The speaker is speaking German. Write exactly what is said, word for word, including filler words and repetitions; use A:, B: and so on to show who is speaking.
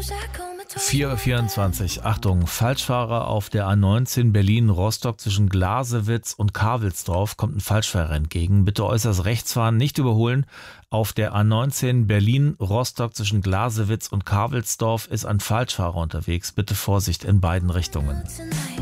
A: vier Uhr vierundzwanzig. Achtung, Falschfahrer auf der A neunzehn Berlin-Rostock zwischen Glasewitz und Karwelsdorf kommt ein Falschfahrer entgegen. Bitte äußerst rechts fahren, nicht überholen. Auf der A neunzehn Berlin-Rostock zwischen Glasewitz und Karwelsdorf ist ein Falschfahrer unterwegs. Bitte Vorsicht in beiden Richtungen.